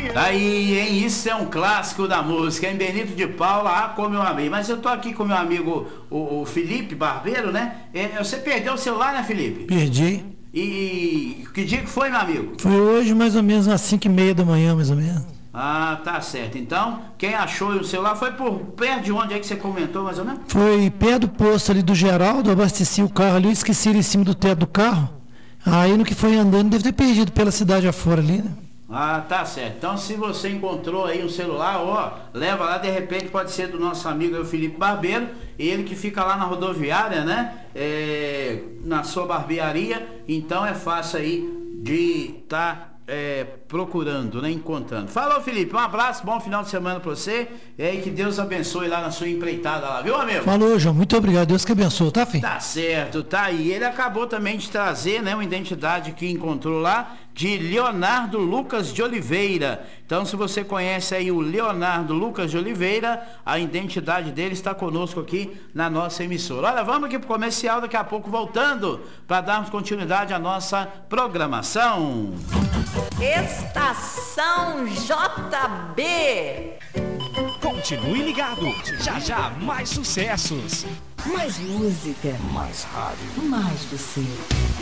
Aí, hein? Isso é um clássico da música, hein? Benito de Paula, como eu amei. Mas eu tô aqui com meu amigo, o Felipe Barbeiro, né? Você perdeu o celular, né, Felipe? Perdi. E que dia que foi, meu amigo? Foi hoje mais ou menos às 5h30 da manhã, mais ou menos. Ah, tá certo. Então, quem achou o celular foi por perto de onde é que você comentou, mais ou menos? Foi perto do posto ali do Geraldo, abasteci o carro ali, esqueci ele em cima do teto do carro. Aí no que foi andando, deve ter perdido pela cidade afora ali, né? Ah, tá certo. Então, se você encontrou aí um celular, ó, leva lá, de repente pode ser do nosso amigo aí, o Felipe Barbeiro, ele que fica lá na rodoviária, né? Na sua barbearia, então é fácil aí de estar procurando, né? Encontrando. Falou, Felipe, um abraço, bom final de semana pra você, e que Deus abençoe lá na sua empreitada lá, viu, amigo? Falou, João, muito obrigado, Deus que abençoe, tá, filho? Tá certo, tá aí. Ele acabou também de trazer, né, uma identidade que encontrou lá, de Leonardo Lucas de Oliveira. Então, se você conhece aí o Leonardo Lucas de Oliveira, a identidade dele está conosco aqui na nossa emissora. Olha, vamos aqui pro comercial, daqui a pouco voltando para darmos continuidade à nossa programação. Estação JB. Continue ligado, já já mais sucessos. Mais música. Mais rádio. Mais você.